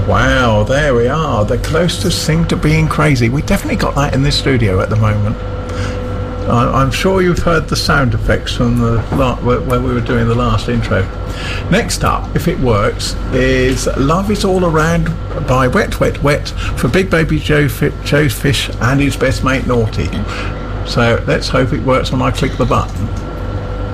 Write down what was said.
Wow, there we are. The closest thing to being crazy. We definitely got that in this studio at the moment. I'm sure you've heard the sound effects from where we were doing the last intro. Next up, if it works, is Love Is All Around by Wet Wet Wet for Big Baby Joe Fish and his best mate Naughty. So let's hope it works when I click the button.